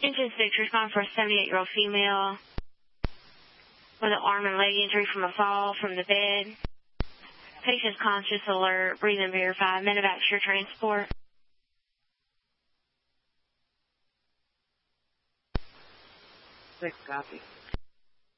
Engine 6, respond for a 78-year-old female with an arm and leg injury from a fall from the bed. Patient's conscious, alert, breathing verified, medevac sure transport. 6, copy.